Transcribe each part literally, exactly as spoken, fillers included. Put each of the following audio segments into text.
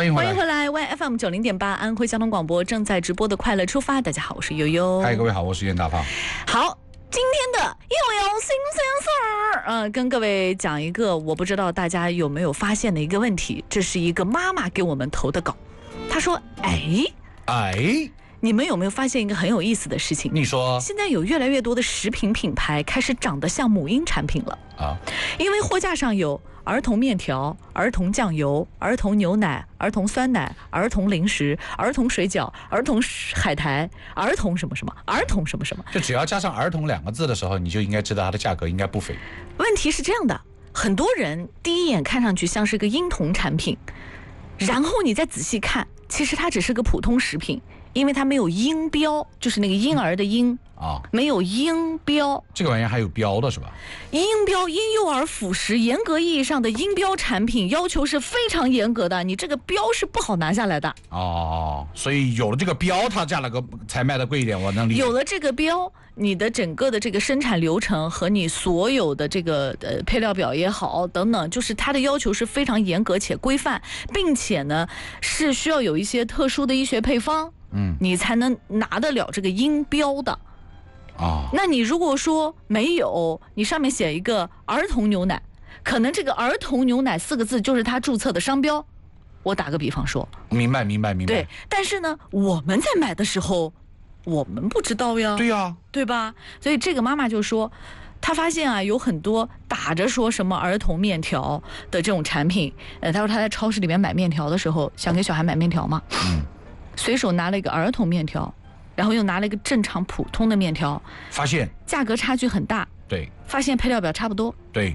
欢迎回来， 欢迎回来 ！Y F M 九零点八安徽交通广播正在直播的《快乐出发》，大家好，我是悠悠。 嗨，各位好，我是袁大胖。 好，今天的又有新鲜事儿，呃，跟各位讲一个，我不知道大家有没有发现的一个问题，这是一个妈妈给我们投的稿，她说：“哎， 哎， 你们有没有发现一个很有意思的事情？ 你说， 现在有越来越多的食品品牌开始长得像母婴产品了啊， 因为货架上有儿童面条、儿童酱油、儿童牛奶、儿童酸奶、儿童零食、儿童水饺、儿童海苔、儿童什么什么、儿童什么什么， 就只要加上儿童两个字的时候，你就应该知道它的价格应该不菲。 问题是这样的，很多人第一眼看上去像是个婴童产品，然后你再仔细看，其实它只是个普通食品，因为它没有婴标，就是那个婴儿的婴啊， 没有婴标。 这个玩意儿还有标的是吧？ 婴标婴幼儿辅食，严格意义上的婴标产品要求是非常严格的，你这个标是不好拿下来的。 哦，所以有了这个标，它价格才卖的贵一点，我能理解。 有了这个标，你的整个的这个生产流程和你所有的这个呃配料表也好等等，就是它的要求是非常严格且规范，并且呢是需要有一些特殊的医学配方，嗯，你才能拿得了这个婴标的。 哦， 那你如果说没有，你上面写一个儿童牛奶，可能这个儿童牛奶四个字就是它注册的商标。我打个比方说， 明白明白明白。 对，但是呢，我们在买的时候，我们不知道呀。 对呀， 对吧？所以这个妈妈就说，她发现啊，有很多打着说什么儿童面条的这种产品，呃，她说她在超市里面买面条的时候，想给小孩买面条嘛，嗯，随手拿了一个儿童面条。然后又拿了一个正常普通的面条， 发现价格差距很大。 对， 发现配料表差不多。 对，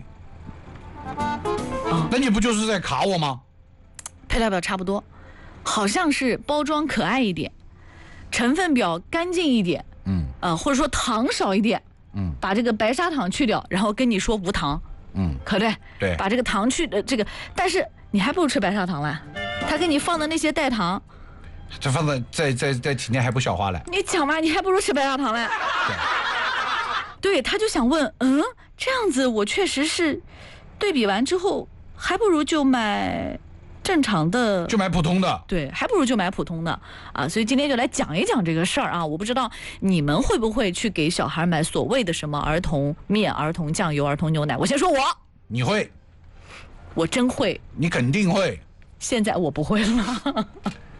哦，那你不就是在卡我吗？ 配料表差不多，好像是包装可爱一点，成分表干净一点，嗯，呃，或者说糖少一点，嗯，把这个白砂糖去掉，然后跟你说无糖，嗯，可对， 对， 把这个糖去的这个，但是你还不如吃白砂糖啦，他给你放的那些代糖。 这放在在在在体内还不消化嘞？ 你讲嘛，你还不如吃白砂糖嘞。对，对，他就想问，嗯，这样子我确实是对比完之后，还不如就买正常的， 就买普通的。 对，还不如就买普通的啊。所以今天就来讲一讲这个事儿啊。我不知道你们会不会去给小孩买所谓的什么儿童面、儿童酱油、儿童牛奶。我先说我， 你会？ 我真会。 你肯定会。 现在我不会了。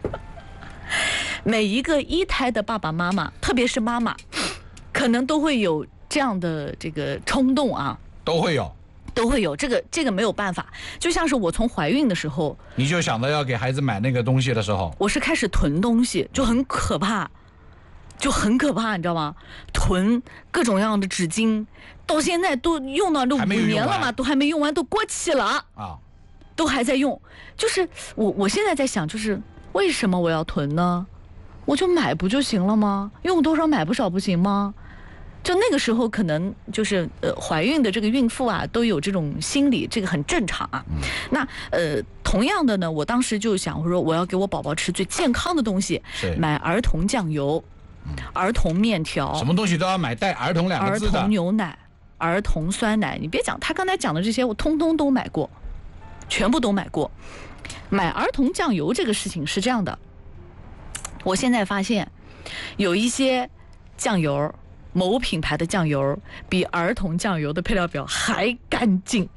每一个一胎的爸爸妈妈，特别是妈妈，可能都会有这样的这个冲动啊， 都会有， 都会有这个这个没有办法。就像是我从怀孕的时候， 你就想到要给孩子买那个东西的时候， 我是开始囤东西，就很可怕，就很可怕，你知道吗？囤各种各样的纸巾，到现在都用到都五年了嘛，都还没用完，都过期了啊，都还在用。就是我我现在在想，就是为什么我要囤呢？我就买不就行了吗？用多少买不少不行吗？就那个时候可能就是呃怀孕的这个孕妇啊都有这种心理，这个很正常啊。嗯、那呃同样的呢，我当时就想，我说我要给我宝宝吃最健康的东西，买儿童酱油、嗯、儿童面条， 什么东西都要买带儿童两个字的。 儿童牛奶、儿童酸奶，你别讲，他刚才讲的这些我通通都买过，全部都买过。买儿童酱油这个事情是这样的。我现在发现，有一些酱油，某品牌的酱油比儿童酱油的配料表还干净。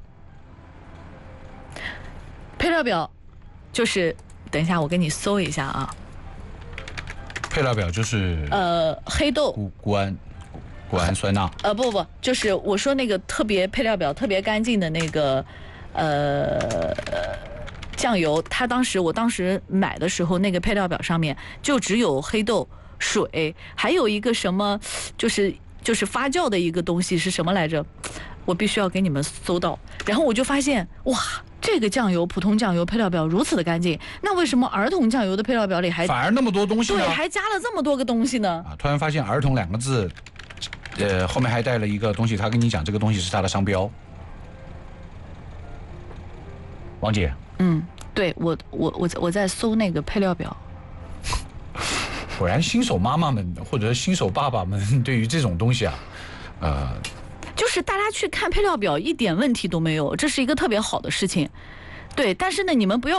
配料表就是，等一下我给你搜一下啊。 配料表就是呃黑豆、 谷谷氨谷氨酸钠。 呃不不，就是我说那个特别配料表特别干净的那个呃。酱油，它当时我当时买的时候，那个配料表上面就只有黑豆、水，还有一个什么，就是就是发酵的一个东西是什么来着？我必须要给你们搜到。然后我就发现，哇，这个酱油普通酱油配料表如此的干净，那为什么儿童酱油的配料表里还反而那么多东西呢？ 对，还加了这么多个东西呢？ 啊，突然发现儿童两个字，呃，后面还带了一个东西，他跟你讲这个东西是他的商标。王姐。 嗯，对我我我我在搜那个配料表。 果然新手妈妈们或者新手爸爸们对于这种东西啊，呃， 就是大家去看配料表一点问题都没有，这是一个特别好的事情。对，但是呢，你们不要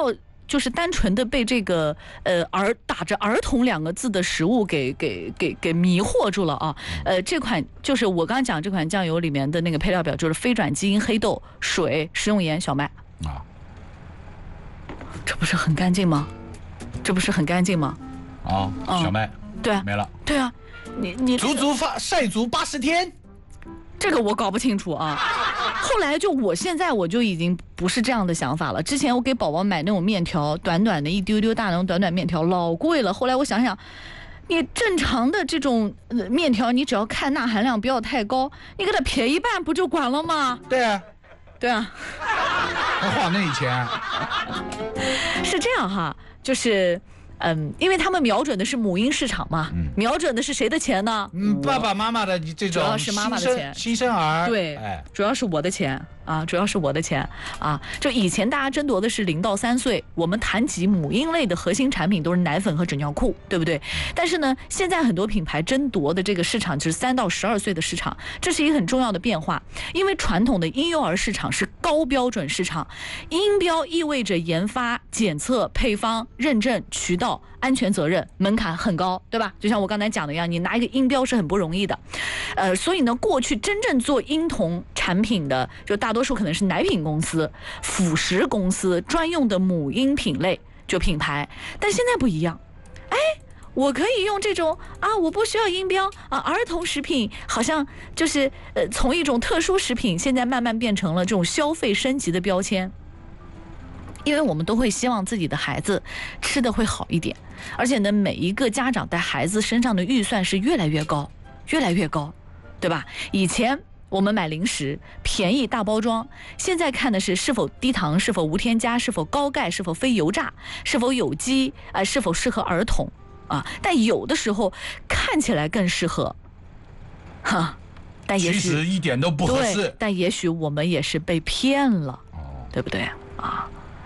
就是单纯的被这个呃儿打着儿童两个字的食物给给给给迷惑住了啊。呃，这款就是我刚刚讲这款酱油里面的那个配料表，就是非转基因黑豆、水、食用盐、小麦啊，这不是很干净吗？这不是很干净吗？ 啊，小麦， 对啊， 没了， 对啊，你你足足发晒足八十天， 这个我搞不清楚啊。后来就我现在我就已经不是这样的想法了。之前我给宝宝买那种面条，短短的一丢丢大那种短短面条，老贵了。后来我想想，你正常的这种面条，你只要看钠含量不要太高，你给它撇一半不就管了吗？ 对啊， 对啊， 还花那一钱。 是这样哈，就是。嗯，因为他们瞄准的是母婴市场嘛，嗯、瞄准的是谁的钱呢？ 嗯，爸爸妈妈的这种， 主要是妈妈的钱， 新生儿， 对，哎，主要是我的钱啊，主要是我的钱啊。就以前大家争夺的是零到三岁，我们谈及母婴类的核心产品都是奶粉和纸尿裤，对不对？但是呢，现在很多品牌争夺的这个市场就是三到十二岁的市场，这是一个很重要的变化。因为传统的婴幼儿市场是高标准市场，音标意味着研发、检测、配方、认证、渠道。安全责任门槛很高，对吧？就像我刚才讲的一样，你拿一个音标是很不容易的，呃，所以呢，过去真正做婴童产品的，就大多数可能是奶品公司、辅食公司专用的母婴品类就品牌，但现在不一样，哎，我可以用这种啊，我不需要音标啊，儿童食品好像就是呃，从一种特殊食品，现在慢慢变成了这种消费升级的标签。因为我们都会希望自己的孩子吃的会好一点，而且呢，每一个家长在孩子身上的预算是越来越高，越来越高，对吧？以前我们买零食便宜大包装，现在看的是是否低糖、是否无添加、是否高钙、是否非油炸、是否有机，呃，是否适合儿童啊？但有的时候看起来更适合，哈，但也许其实一点都不合适。 但也许我们也是被骗了，哦、对不对啊？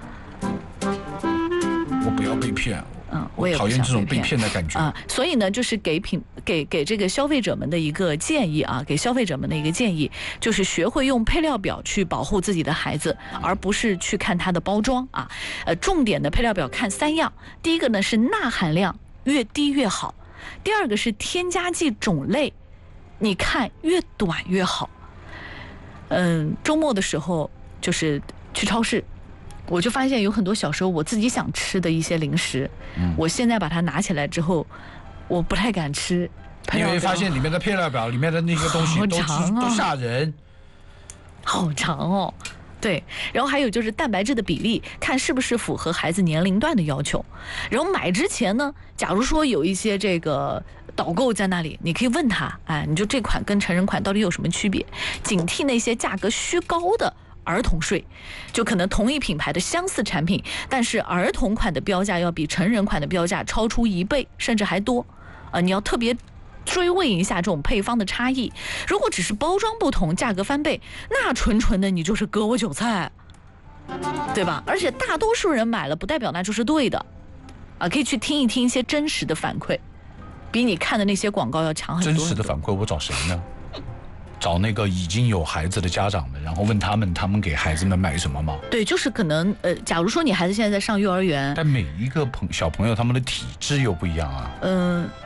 我不要被骗， 嗯，我也讨厌这种被骗的感觉啊。所以呢，就是给品给给这个消费者们的一个建议啊，给消费者们的一个建议，就是学会用配料表去保护自己的孩子，而不是去看它的包装啊。呃，重点的配料表看三样，第一个呢是钠含量越低越好，第二个是添加剂种类，你看越短越好。嗯，周末的时候就是去超市。我就发现有很多小时候我自己想吃的一些零食，嗯、我现在把它拿起来之后，我不太敢吃。 因为发现里面的配料表里面的那个东西都、啊、都吓人， 好长哦。对，然后还有就是蛋白质的比例，看是不是符合孩子年龄段的要求。然后买之前呢，假如说有一些这个导购在那里，你可以问他，哎，你就这款跟成人款到底有什么区别？警惕那些价格虚高的儿童税，就可能同一品牌的相似产品，但是儿童款的标价要比成人款的标价超出一倍，甚至还多。呃，你要特别追问一下这种配方的差异。如果只是包装不同，价格翻倍，那纯纯的你就是割我韭菜，对吧？而且大多数人买了，不代表那就是对的。啊，可以去听一听一些真实的反馈，比你看的那些广告要强很多很多。 真实的反馈，我找谁呢？找那个已经有孩子的家长们，然后问他们，他们给孩子们买什么吗？ 对，就是可能呃，假如说你孩子现在在上幼儿园， 但每一个朋小朋友他们的体质又不一样啊，嗯、呃，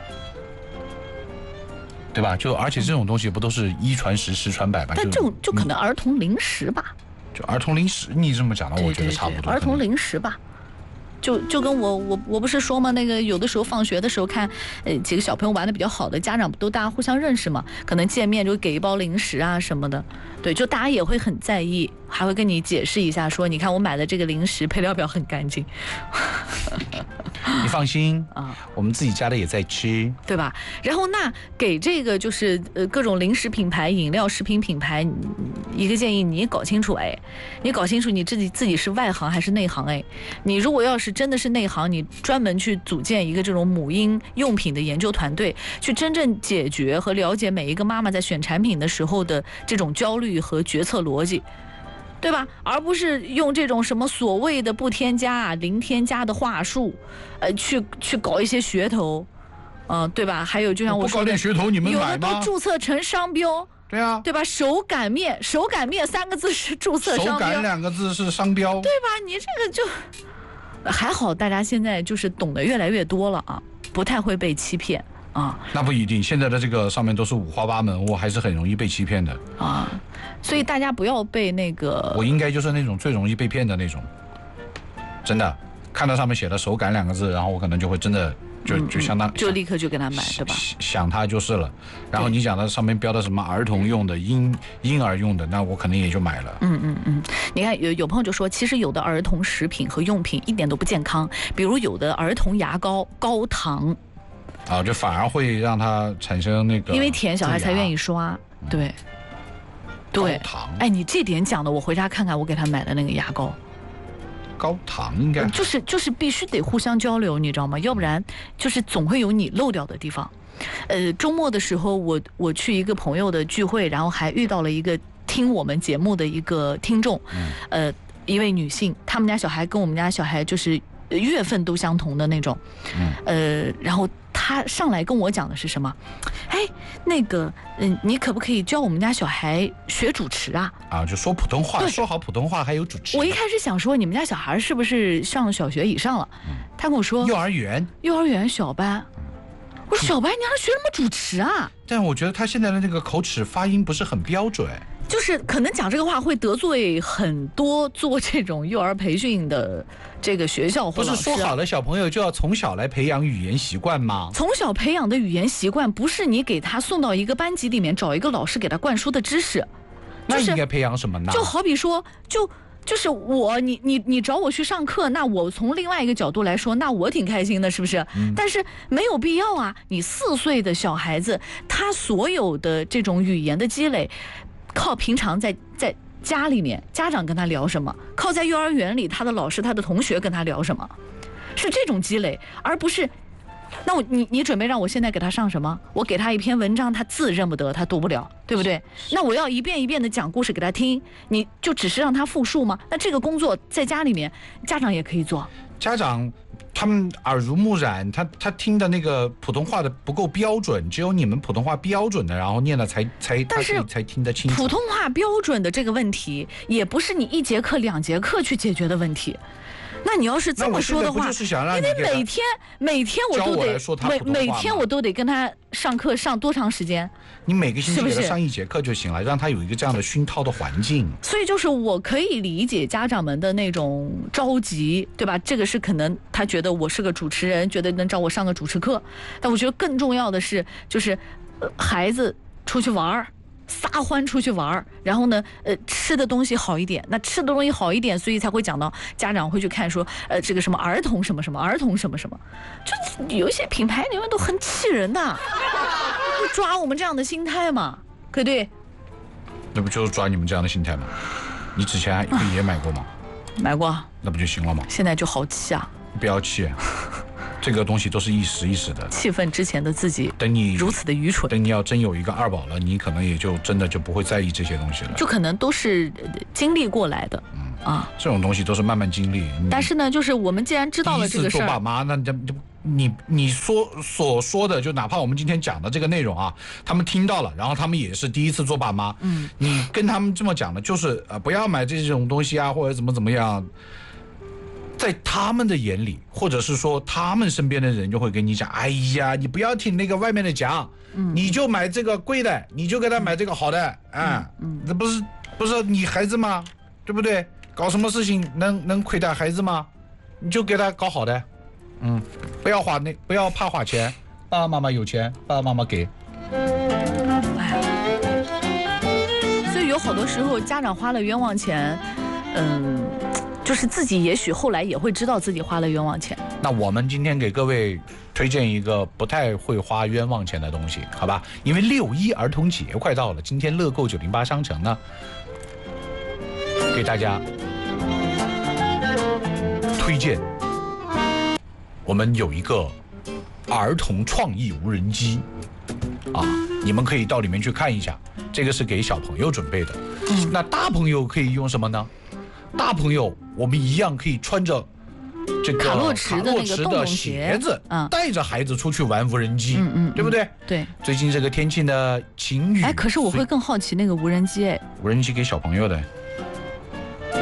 对吧？就而且这种东西不都是一传十，十传百吗？ 但这种就可能儿童零食吧， 就儿童零食，你这么讲的，我觉得差不多。 对对对，儿童零食吧。就就跟我我我不是说嘛，那个有的时候放学的时候看，呃几个小朋友玩的比较好的，家长都大家互相认识嘛，可能见面就给一包零食啊什么的，对，就大家也会很在意，还会跟你解释一下说，你看我买的这个零食配料表很干净。 你放心啊，我们自己家的也在吃， 对吧？然后那给这个就是呃各种零食品牌、饮料食品品牌一个建议，你搞清楚哎，你搞清楚你自己自己是外行还是内行哎。你如果要是真的是内行，你专门去组建一个这种母婴用品的研究团队，去真正解决和了解每一个妈妈在选产品的时候的这种焦虑和决策逻辑。对吧？而不是用这种什么所谓的不添加啊、零添加的话术，呃，去去搞一些噱头，嗯、呃，对吧？还有就像我说的， 不搞点噱头你们买吗？ 有的都注册成商标， 对啊， 对吧？手擀面，手擀面三个字是注册商标， 手擀两个字是商标， 对吧？你这个就还好大家现在就是懂得越来越多了啊，不太会被欺骗啊。 那不一定，现在的这个上面都是五花八门，我还是很容易被欺骗的啊。所以大家不要被那个， 我应该就是那种最容易被骗的那种，真的。看到上面写的手感两个字，然后我可能就会真的就就相当、嗯、 就立刻就给他买，对吧？ 想他就是了。然后你讲的上面标的什么儿童用的、婴婴儿用的，那我可能也就买了。 嗯嗯嗯。你看有有朋友就说，其实有的儿童食品和用品一点都不健康，比如有的儿童牙膏高糖， 啊，就反而会让它产生那个， 因为甜小孩才愿意刷，对。嗯、对。 高糖。 哎，你这点讲的，我回家看看我给他买的那个牙膏。 高糖应该就是就是必须得互相交流，你知道吗？要不然就是总会有你漏掉的地方。呃，周末的时候我我去一个朋友的聚会，然后还遇到了一个听我们节目的一个听众，呃，一位女性，他们家小孩跟我们家小孩就是月份都相同的那种，呃，然后他上来跟我讲的是什么？哎，那个，嗯，你可不可以教我们家小孩学主持啊？ 啊，就说普通话，说好普通话还有主持。 我一开始想说，你们家小孩是不是上小学以上了？嗯、他跟我说， 幼儿园， 幼儿园小班。我说小班，你让他学什么主持啊？ 但我觉得他现在的那个口齿发音不是很标准。 就是可能讲这个话会得罪很多做这种幼儿培训的这个学校或老师。 不是说好了小朋友就要从小来培养语言习惯吗？ 从小培养的语言习惯不是你给他送到一个班级里面找一个老师给他灌输的知识。 那应该培养什么呢？ 就好比说，就就是我你你你找我去上课，那我从另外一个角度来说，那我挺开心的，是不是？嗯、但是没有必要啊！你四岁的小孩子，他所有的这种语言的积累。靠平常在在家里面，家长跟他聊什么？靠在幼儿园里，他的老师、他的同学跟他聊什么？是这种积累，而不是。那我你你准备让我现在给他上什么？我给他一篇文章，他字认不得，他读不了，对不对？那我要一遍一遍的讲故事给他听，你就只是让他复述吗？那这个工作在家里面，家长也可以做。 家长。他们耳濡目染，他他听的那个普通话的不够标准，只有你们普通话标准的，然后念了才才但是才听得清楚。 普通话标准的这个问题，也不是你一节课、两节课去解决的问题。那你要是这么说的话，因为每天每天我都得每每天我都得跟他上课上多长时间？ 你每个星期给他上一节课就行了，让他有一个这样的熏陶的环境。 所以就是我可以理解家长们的那种着急，对吧？这个是可能他觉得我是个主持人，觉得能找我上个主持课。但我觉得更重要的是，就是孩子出去玩儿。撒欢出去玩，然后呢，呃，吃的东西好一点，那吃的东西好一点，所以才会讲到家长会去看说，呃，这个什么儿童什么什么，儿童什么什么，就有一些品牌里面都很气人的，就抓我们这样的心态嘛，对不对？ 那不就是抓你们这样的心态吗？你之前也买过吗？ 买过。 那不就行了吗？ 现在就好气啊！ 不要气。这个东西都是一时一时的， 气愤之前的自己， 等你如此的愚蠢， 等你要真有一个二宝了，你可能也就真的就不会在意这些东西了， 就可能都是经历过来的，嗯啊， 这种东西都是慢慢经历。 但是呢，就是我们既然知道了这个事儿， 做爸妈，那就就你你说所说的，就哪怕我们今天讲的这个内容啊，他们听到了，然后他们也是第一次做爸妈，嗯，你跟他们这么讲的，就是呃不要买这种东西啊，或者怎么怎么样。在他们的眼里，或者是说他们身边的人就会跟你讲，哎呀，你不要听那个外面的讲，嗯、你就买这个贵的，你就给他买这个好的，啊、嗯，这、嗯、不是不是你孩子吗？对不对？搞什么事情能能亏待孩子吗？你就给他搞好的，嗯，不要花那不要怕花钱，爸爸妈妈有钱，爸爸妈妈给。 所以有好多时候家长花了冤枉钱，嗯。就是自己也许后来也会知道自己花了冤枉钱。 那我们今天给各位推荐一个不太会花冤枉钱的东西，好吧？因为六一儿童节快到了，今天乐购九零八商城呢，给大家推荐，我们有一个儿童创意无人机啊，你们可以到里面去看一下，这个是给小朋友准备的。嗯，那大朋友可以用什么呢？大朋友，我们一样可以穿着这个卡洛驰的那个洞洞鞋子，嗯，带着孩子出去玩无人机，嗯嗯，对不对？ 对。 最近这个天气呢，晴雨。 哎，可是我会更好奇那个无人机，哎， 无人机给小朋友的，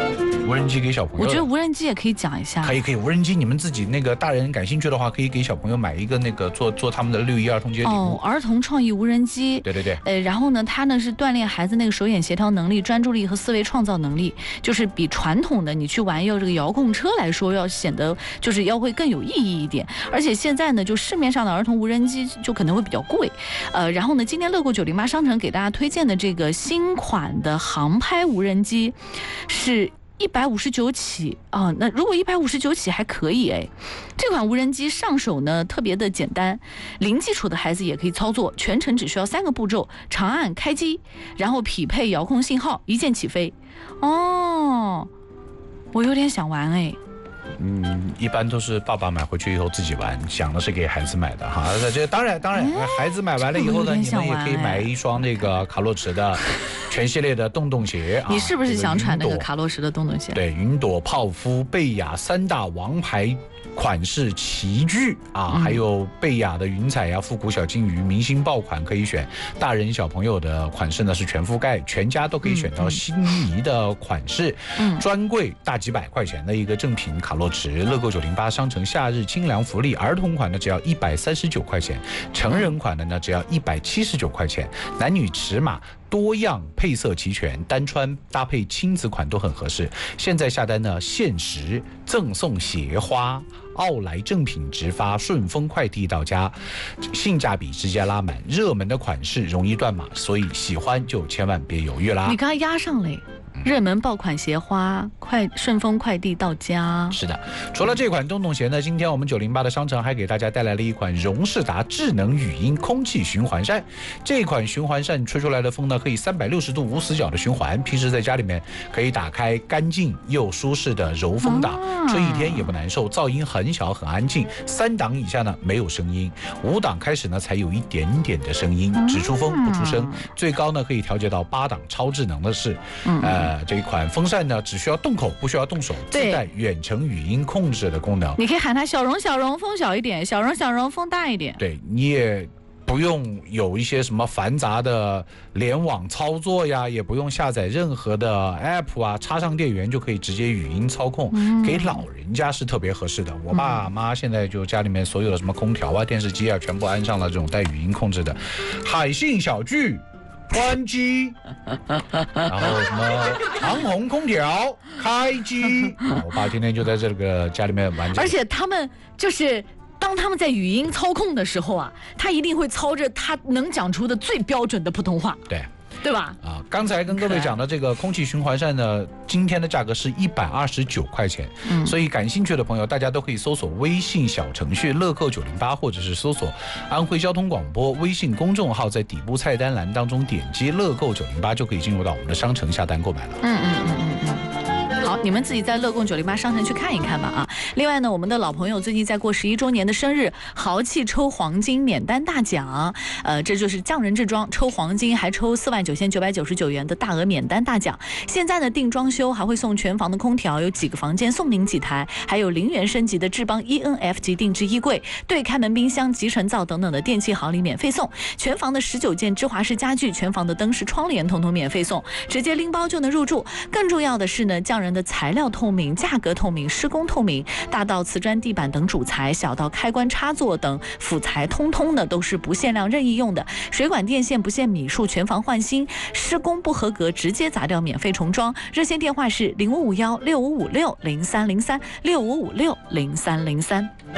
无人机给小朋友。 我觉得无人机也可以讲一下。 可以可以，无人机你们自己那个大人感兴趣的话，可以给小朋友买一个那个做做他们的六一儿童节礼物。 哦，儿童创意无人机。 对对对。 呃，然后呢，它呢是锻炼孩子那个手眼协调能力、专注力和思维创造能力，就是比传统的你去玩用这个遥控车来说，要显得就是要会更有意义一点。而且现在呢，就市面上的儿童无人机就可能会比较贵。呃，然后呢，今天乐购九零八商城给大家推荐的这个新款的航拍无人机是一百五十九起啊，那如果一百五十九起还可以哎。这款无人机上手呢特别的简单，零基础的孩子也可以操作，全程只需要三个步骤：长按开机，然后匹配遥控信号，一键起飞。哦，我有点想玩哎。 嗯，一般都是爸爸买回去以后自己玩，想的是给孩子买的哈。这当然当然，孩子买完了以后呢，你们也可以买一双那个卡洛驰的全系列的洞洞鞋啊。 你是不是想穿那个卡洛驰的洞洞鞋？ 对，云朵、泡芙、贝雅三大王牌款式齐聚啊，嗯、还有贝雅的云彩呀、复古小金鱼、明星爆款可以选，大人小朋友的款式呢是全覆盖，全家都可以选到心仪的款式。嗯，专柜大几百块钱的一个正品卡洛驰，乐购九零八商城夏日清凉福利，儿童款呢只要一百三十九块钱，成人款的呢只要一百七十九块钱，男女尺码多样，配色齐全，单穿搭配亲子款都很合适。现在下单呢，限时赠送鞋花，奥莱正品直发，顺丰快递到家，性价比直接拉满。热门的款式容易断码，所以喜欢就千万别犹豫啦。 你刚才压上嘞。热门爆款鞋花，快顺丰快递到家。 是的，除了这款洞洞鞋呢，今天我们九零八的商城还给大家带来了一款荣仕达智能语音空气循环扇。这款循环扇吹出来的风呢，可以三百六十度无死角的循环，平时在家里面可以打开干净又舒适的柔风档，啊、吹一天也不难受，噪音很小很安静。三档以下呢没有声音，五档开始呢才有一点点的声音，只出风不出声。最高呢可以调节到八档，超智能的是，呃。这一款风扇呢，只需要动口，不需要动手，自带远程语音控制的功能。 你可以喊它小容小容，风小一点；小容小容，风大一点。 对，你也不用有一些什么繁杂的联网操作呀，也不用下载任何的 app 啊，插上电源就可以直接语音操控。嗯、给老人家是特别合适的。我爸妈现在就家里面所有的什么空调啊、电视机啊，全部安上了这种带语音控制的海信小聚。关机，然后什么长虹空调开机，我爸天天就在这个家里面玩、这个。 而且他们就是当他们在语音操控的时候啊，他一定会操着他能讲出的最标准的普通话。 对。 对吧？ 啊，刚才跟各位讲的这个空气循环扇呢，今天的价格是一百二十九块钱。嗯，所以感兴趣的朋友，大家都可以搜索微信小程序乐购九零八，或者是搜索安徽交通广播微信公众号，在底部菜单栏当中点击乐购九零八，就可以进入到我们的商城下单购买了。嗯嗯嗯嗯嗯。 好，你们自己在乐购九零八商城去看一看吧啊！另外呢，我们的老朋友最近在过十一周年的生日，豪气抽黄金免单大奖，呃，这就是匠人制装抽黄金，还抽四万九千九百九十九元的大额免单大奖。现在呢，订装修还会送全房的空调，有几个房间送您几台，还有零元升级的智邦 E N F 级定制衣柜、对开门冰箱、集成灶等等的电器行李免费送，全房的十九件芝华士家具、全房的灯饰、窗帘统统免费送，直接拎包就能入住。更重要的是呢，匠人的材料透明，价格透明，施工透明，大到瓷砖地板等主材，小到开关插座等辅材，通通的都是不限量任意用的。水管电线不限米数，全房换新，施工不合格直接砸掉免费重装。热线电话是零五五幺六五五六零三零三六五五六零三零三。